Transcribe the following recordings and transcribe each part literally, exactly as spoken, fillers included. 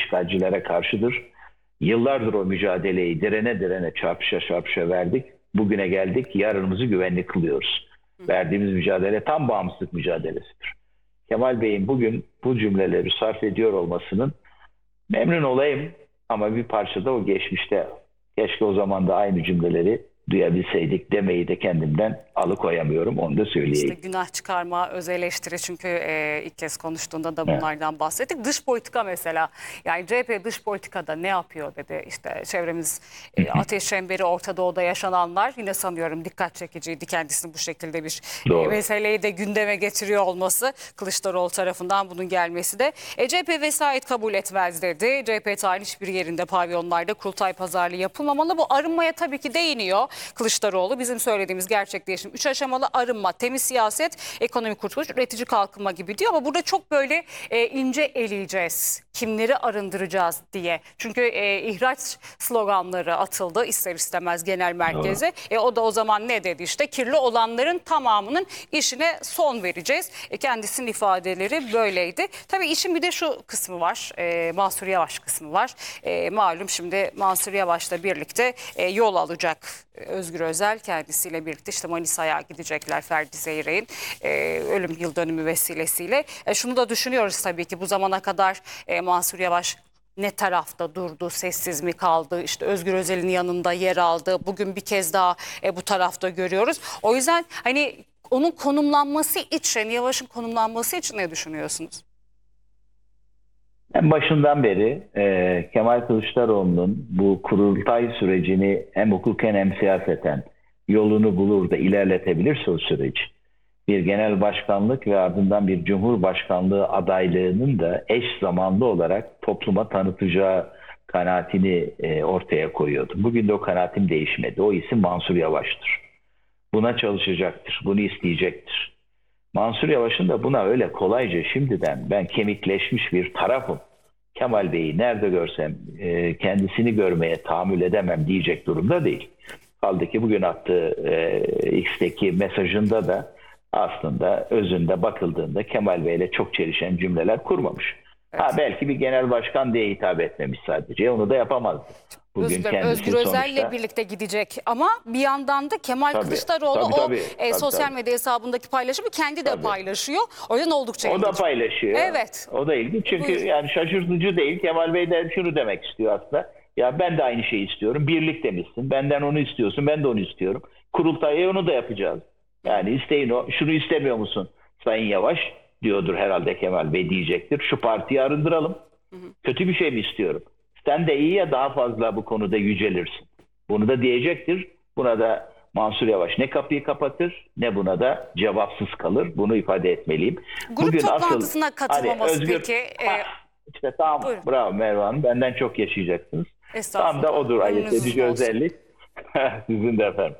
işgalcilere karşıdır. Yıllardır o mücadeleyi direne direne çarpışa çarpışa verdik. Bugüne geldik, yarınımızı güvenli kılıyoruz. Verdiğimiz mücadele tam bağımsızlık mücadelesidir. Kemal Bey'in bugün bu cümleleri sarf ediyor olmasının memnun olayım ama bir parçada o geçmişte keşke o zaman da aynı cümleleri duyabilseydik demeyi de kendimden alıkoyamıyorum. Onu da söyleyeyim. İşte günah çıkarma, öz eleştiri, çünkü e, ilk kez konuştuğunda da bunlardan evet. bahsettik. Dış politika mesela, yani C H P dış politikada ne yapıyor dedi. İşte çevremiz e, ateş çemberi, Orta Doğu'da yaşananlar yine sanıyorum dikkat çekiciydi. Kendisinin bu şekilde bir e, meseleyi de gündeme getiriyor olması, Kılıçdaroğlu tarafından bunun gelmesi de. E, C H P vesayet kabul etmez dedi. C H P tarihin hiçbir yerinde pavyonlarda kurultay pazarlığı yapılmamalı. Bu arınmaya tabii ki değiniyor Kılıçdaroğlu. Bizim söylediğimiz gerçek değişim üç aşamalı: arınma, temiz siyaset, ekonomik kurtuluş, üretici kalkınma gibi diyor. Ama burada çok böyle e, ince eleyeceğiz, kimleri arındıracağız diye. Çünkü e, ihraç sloganları atıldı ister istemez genel merkeze. E, o da o zaman ne dedi işte? Kirli olanların tamamının işine son vereceğiz. E, kendisinin ifadeleri böyleydi. Tabii işin bir de şu kısmı var. E, Mansur Yavaş kısmı var. E, malum şimdi Mansur Yavaş'la birlikte e, yol alacak Özgür Özel, kendisiyle birlikte işte Manisa'ya gidecekler Ferdi Zeyrek'in e, ölüm yıl dönümü vesilesiyle. E, şunu da düşünüyoruz tabii ki, bu zamana kadar e, Mansur Yavaş ne tarafta durdu, sessiz mi kaldı, işte Özgür Özel'in yanında yer aldı. Bugün bir kez daha e, bu tarafta görüyoruz. O yüzden hani onun konumlanması için, Yavaş'ın konumlanması için ne düşünüyorsunuz? En başından beri e, Kemal Kılıçdaroğlu'nun bu kurultay sürecini hem hukuken hem siyaseten yolunu bulur da ilerletebilirse o süreç, bir genel başkanlık ve ardından bir cumhurbaşkanlığı adaylığının da eş zamanlı olarak topluma tanıtacağı kanaatini e, ortaya koyuyordu. Bugün de o kanaatim değişmedi. O isim Mansur Yavaş'tır. Buna çalışacaktır, bunu isteyecektir. Mansur Yavaş'ın da buna öyle kolayca şimdiden ben kemikleşmiş bir tarafım, Kemal Bey'i nerede görsem e, kendisini görmeye tahammül edemem diyecek durumda değil. Kaldı ki bugün attığı e, X'teki mesajında da aslında özünde bakıldığında Kemal Bey'le çok çelişen cümleler kurmamış. Evet. Ha, belki bir genel başkan diye hitap etmemiş sadece. Onu da yapamazdı. Bugün Özgür, Özgür Özel'le sonuçta birlikte gidecek ama bir yandan da Kemal tabii, Kılıçdaroğlu tabii, tabii, o tabii, e, sosyal tabii. medya hesabındaki paylaşımı kendi de tabii. paylaşıyor. O yüzden oldukça ilginç. O da paylaşıyor. Evet. O da ilginç çünkü Buyurun. yani şaşırtıcı değil. Kemal Bey de şunu demek istiyor aslında. Ya ben de aynı şeyi istiyorum. Birlik demişsin. Benden onu istiyorsun. Ben de onu istiyorum. Kurultayı onu da yapacağız. Yani isteyin o. Şunu istemiyor musun Sayın Yavaş? Diyordur herhalde Kemal Bey, diyecektir. Şu partiyi arındıralım. Hı hı. Kötü bir şey mi istiyorum? Sen de iyi ya daha fazla bu konuda yücelirsin. Bunu da diyecektir. Buna da Mansur Yavaş ne kapıyı kapatır ne buna da cevapsız kalır. Bunu ifade etmeliyim. Grup Bugün toplantısına asıl, katılmaması hani özgür, peki? Ha, işte tamam. Buyurun. Bravo Merve Hanım. Benden çok yaşayacaksınız. Tam da odur ayırt edici özellik. Sizin de efendim.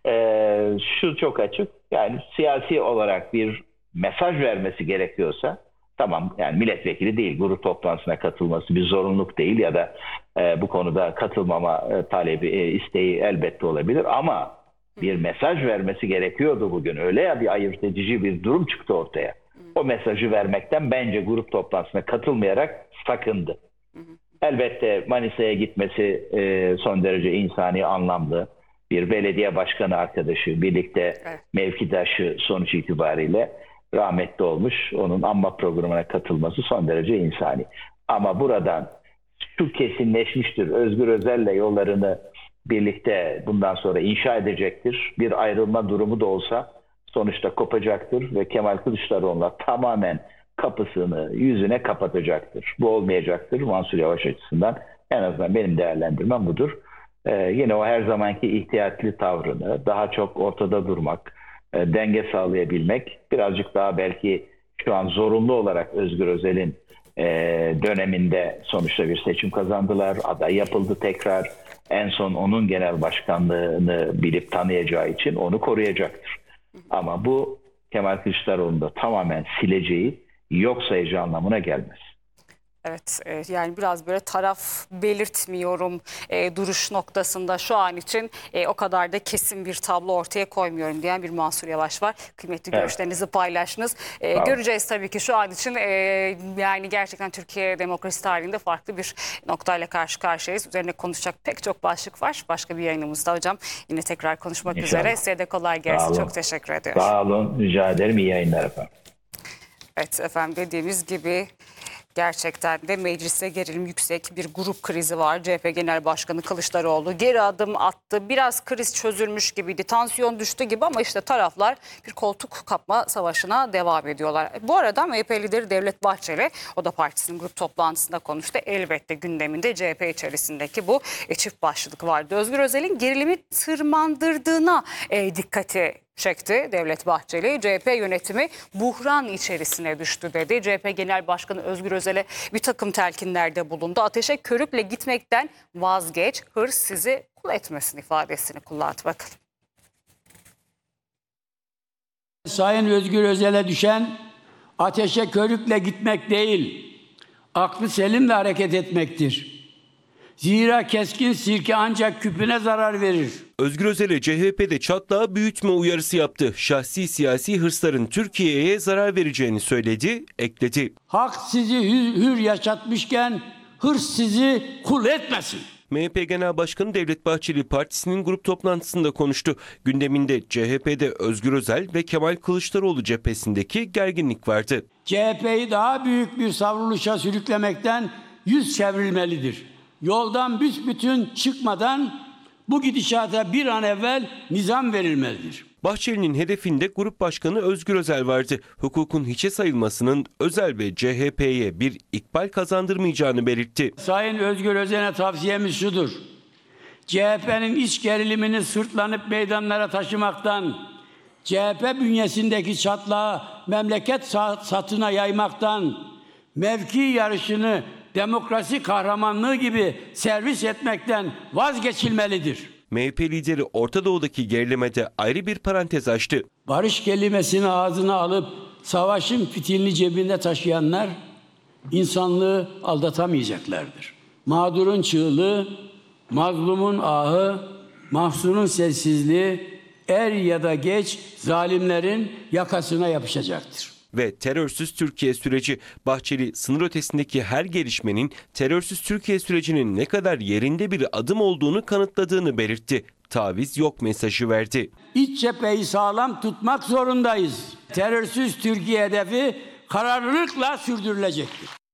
Ee, şu çok açık. Yani siyasi olarak bir mesaj vermesi gerekiyorsa tamam, yani milletvekili değil, grup toplantısına katılması bir zorunluluk değil ya da e, bu konuda katılmama e, talebi, e, isteği elbette olabilir ama bir mesaj vermesi gerekiyordu bugün. Öyle ya, bir ayırt edici bir durum çıktı ortaya. O mesajı vermekten bence grup toplantısına katılmayarak sakındı. Elbette Manisa'ya gitmesi e, son derece insani, anlamlı. Bir belediye başkanı arkadaşı, birlikte mevkidaşı sonuç itibariyle rahmetli olmuş. Onun anma programına katılması son derece insani. Ama buradan şu kesinleşmiştir. Özgür Özel'le yollarını birlikte bundan sonra inşa edecektir. Bir ayrılma durumu da olsa sonuçta kopacaktır ve Kemal Kılıçdaroğlu'na tamamen kapısını yüzüne kapatacaktır. Bu olmayacaktır Mansur Yavaş açısından. En azından benim değerlendirmem budur. Ee, yine o her zamanki ihtiyatlı tavrını, daha çok ortada durmak, e, denge sağlayabilmek, birazcık daha belki şu an zorunlu olarak Özgür Özel'in e, döneminde sonuçta bir seçim kazandılar, aday yapıldı tekrar. En son onun genel başkanlığını bilip tanıyacağı için onu koruyacaktır. Ama bu Kemal Kılıçdaroğlu'nu da tamamen sileceği, yok sayacağı anlamına gelmez. Evet, e, yani biraz böyle taraf belirtmiyorum e, duruş noktasında şu an için e, o kadar da kesin bir tablo ortaya koymuyorum diyen bir Mansur Yavaş var. Kıymetli Evet. görüşlerinizi paylaştınız. E, göreceğiz tabii ki şu an için e, yani gerçekten Türkiye demokrasi tarihinde farklı bir noktayla karşı karşıyayız. Üzerine konuşacak pek çok başlık var. Başka bir yayınımızda hocam yine tekrar konuşmak İnşallah. üzere. Size de kolay gelsin. Çok teşekkür ediyorum. Sağ olun. Rica ederim. İyi yayınlar efendim. Evet efendim, dediğimiz gibi gerçekten de mecliste gerilim yüksek, bir grup krizi var. C H P Genel Başkanı Kılıçdaroğlu geri adım attı. Biraz kriz çözülmüş gibiydi. Tansiyon düştü gibi ama işte taraflar bir koltuk kapma savaşına devam ediyorlar. Bu arada M H P lideri Devlet Bahçeli, o da partisinin grup toplantısında konuştu. Elbette gündeminde C H P içerisindeki bu e, çift başlılık vardı. Özgür Özel'in gerilimi tırmandırdığına e, dikkati çekti Devlet Bahçeli. C H P yönetimi buhran içerisine düştü dedi. C H P Genel Başkanı Özgür Özel'e bir takım telkinlerde bulundu. Ateşe körükle gitmekten vazgeç, hırs sizi kul etmesin ifadesini kullandı. Bakın. Sayın Özgür Özel'e düşen ateşe körükle gitmek değil, aklı selimle hareket etmektir. Zira keskin sirke ancak küpüne zarar verir. Özgür Özel'e C H P'de çatlağı büyütme uyarısı yaptı. Şahsi siyasi hırsların Türkiye'ye zarar vereceğini söyledi, ekledi. Hak sizi hür, hür yaşatmışken hırs sizi kul etmesin. M H P Genel Başkanı Devlet Bahçeli partisinin grup toplantısında konuştu. Gündeminde C H P'de Özgür Özel ve Kemal Kılıçdaroğlu cephesindeki gerginlik vardı. C H P'yi daha büyük bir savruluşa sürüklemekten yüz çevrilmelidir. Yoldan büsbütün çıkmadan bu gidişata bir an evvel nizam verilmelidir. Bahçeli'nin hedefinde Grup Başkanı Özgür Özel vardı. Hukukun hiçe sayılmasının Özel ve C H P'ye bir ikbal kazandırmayacağını belirtti. Sayın Özgür Özel'e tavsiyemiz şudur. C H P'nin iç gerilimini sırtlanıp meydanlara taşımaktan, C H P bünyesindeki çatlağı memleket satına yaymaktan, mevki yarışını demokrasi kahramanlığı gibi servis etmekten vazgeçilmelidir. M H P lideri Orta Doğu'daki gerilemede ayrı bir parantez açtı. Barış kelimesini ağzına alıp savaşın fitilini cebinde taşıyanlar insanlığı aldatamayacaklardır. Mağdurun çığlığı, mazlumun ahı, mahzunun sessizliği er ya da geç zalimlerin yakasına yapışacaktır. Ve terörsüz Türkiye süreci. Bahçeli sınır ötesindeki her gelişmenin terörsüz Türkiye sürecinin ne kadar yerinde bir adım olduğunu kanıtladığını belirtti. Taviz yok mesajı verdi. İç cepheyi sağlam tutmak zorundayız. Terörsüz Türkiye hedefi kararlılıkla sürdürülecektir.